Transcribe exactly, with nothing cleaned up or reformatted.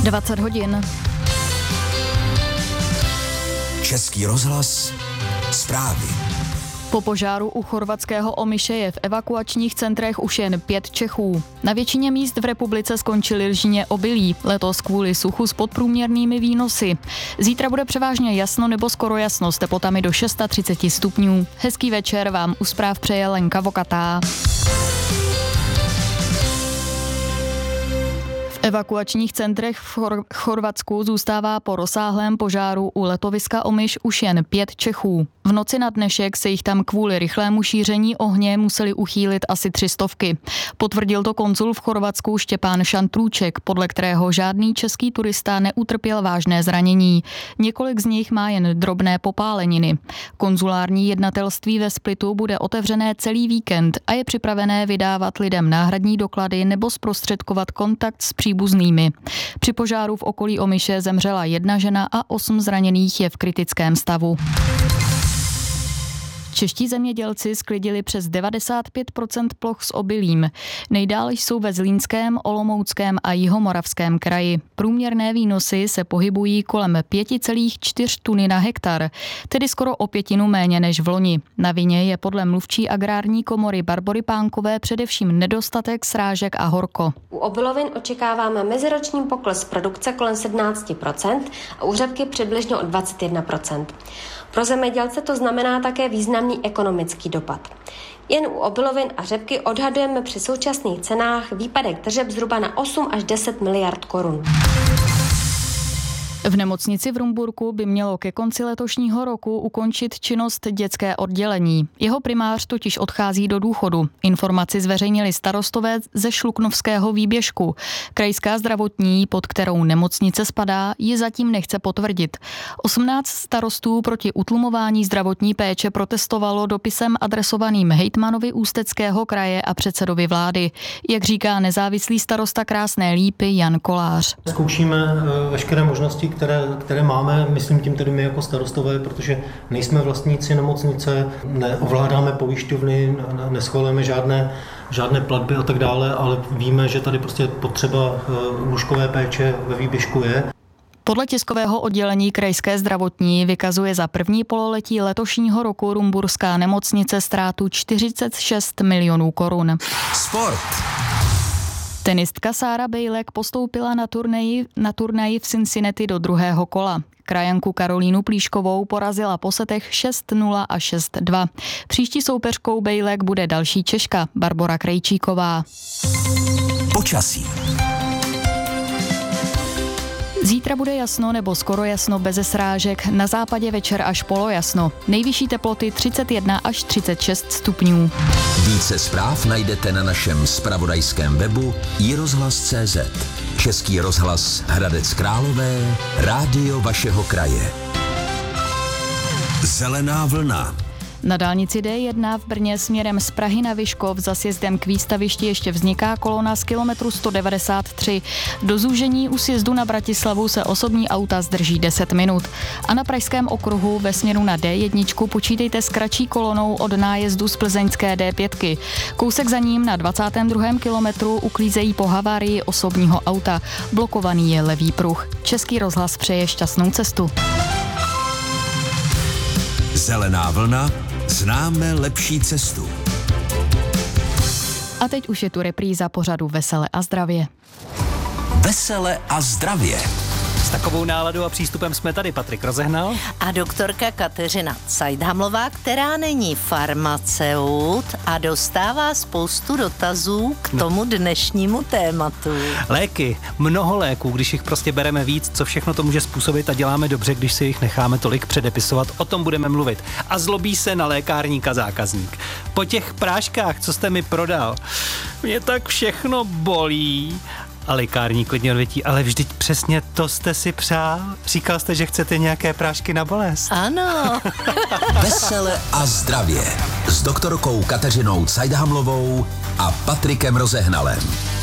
dvacet hodin. Český rozhlas, zprávy. Po požáru u chorvatského Omiše je v evakuačních centrech už jen pět Čechů. Na většině míst v republice skončily lžně obilí, letos kvůli suchu s podprůměrnými výnosy. Zítra bude převážně jasno nebo skoro jasno s teplotami do třicet šest stupňů. Hezký večer vám u zpráv přeje Lenka Vokatá. V evakuačních centrech v Chor- Chorvatsku zůstává po rozsáhlém požáru u letoviska Omiš už jen pět Čechů. V noci na dnešek se jich tam kvůli rychlému šíření ohně museli uchýlit asi tři stovky. Potvrdil to konzul v Chorvatsku Štěpán Šantrůček, podle kterého žádný český turista neutrpěl vážné zranění. Několik z nich má jen drobné popáleniny. Konzulární jednatelství ve Splitu bude otevřené celý víkend a je připravené vydávat lidem náhradní doklady nebo zprostředkovat kontakt s příbuznými. Při požáru v okolí Omiše zemřela jedna žena a osm zraněných je v kritickém stavu. Čeští zemědělci sklidili přes devadesát pět procent ploch s obilím. Nejdál jsou ve Zlínském, Olomouckém a Jihomoravském kraji. Průměrné výnosy se pohybují kolem pět celá čtyři tuny na hektar, tedy skoro o pětinu méně než v loni. Na vině je podle mluvčí agrární komory Barbory Pánkové především nedostatek srážek a horko. U obilovin očekáváme meziroční pokles produkce kolem sedmnáct procent a u řepky přibližně o dvacet jedna procent. Pro zemědělce to znamená také významný ekonomický dopad. Jen u obilovin a řepky odhadujeme při současných cenách výpadek tržeb zhruba na osm až deset miliard korun. V nemocnici v Rumburku by mělo ke konci letošního roku ukončit činnost dětské oddělení. Jeho primář totiž odchází do důchodu. Informaci zveřejnili starostové ze Šluknovského výběžku. Krajská zdravotní, pod kterou nemocnice spadá, ji zatím nechce potvrdit. osmnáct starostů proti utlumování zdravotní péče protestovalo dopisem adresovaným hejtmanovi Ústeckého kraje a předsedovi vlády. Jak říká nezávislý starosta Krásné Lípy Jan Kolář. Zkoušíme veškeré možnosti, Které, které máme, myslím tím tedy my jako starostové, protože nejsme vlastníci nemocnice, neovládáme pojišťovny, neschvalujeme žádné, žádné platby a tak dále, ale víme, že tady prostě potřeba lůžkové péče ve výběžku je. Podle tiskového oddělení krajské zdravotní vykazuje za první pololetí letošního roku Rumburská nemocnice ztrátu čtyřicet šest milionů korun. Sport. Tenistka Sára Bejlek postoupila na turnaji, na turnaji v Cincinnati do druhého kola. Krajanku Karolínu Plíškovou porazila po setech šest nula a šest dva. Příští soupeřkou Bejlek bude další Češka Barbora Krejčíková. Počasí. Zítra bude jasno nebo skoro jasno beze srážek, na západě večer až polojasno. Nejvyšší teploty třicet jedna až třicet šest stupňů. Více zpráv najdete na našem zpravodajském webu i rozhlas tečka cé zet. Český rozhlas Hradec Králové, rádio vašeho kraje. Zelená vlna. Na dálnici D jedna v Brně směrem z Prahy na Vyškov za sjezdem k výstavišti ještě vzniká kolona z kilometru sto devadesát tři. Do zúžení u sjezdu na Bratislavu se osobní auta zdrží deset minut. A na pražském okruhu ve směru na D jedna počítejte s kratší kolonou od nájezdu z plzeňské D pět. Kousek za ním na dvacátém druhém kilometru uklízejí po havárii osobního auta. Blokovaný je levý pruh. Český rozhlas přeje šťastnou cestu. Zelená vlna. Známe lepší cestu. A teď už je tu repríza pořadu Vesele a zdravě. Vesele a zdravě. S takovou náladou a přístupem jsme tady Patrik Rozehnal a doktorka Kateřina Cajdhamlová, která není farmaceut a dostává spoustu dotazů k tomu dnešnímu tématu. Léky, mnoho léků, když jich prostě bereme víc, co všechno to může způsobit a děláme dobře, když si jich necháme tolik předepisovat, o tom budeme mluvit. A zlobí se na lékárníka zákazník. Po těch práškách, co jste mi prodal, mě tak všechno bolí. A lékárník klidně odvětí, ale vždyť přesně to jste si přál. Říkal jste, že chcete nějaké prášky na bolest. Ano. Vesele a zdravě s doktorkou Kateřinou Cajdhamlovou a Patrikem Rozehnalem.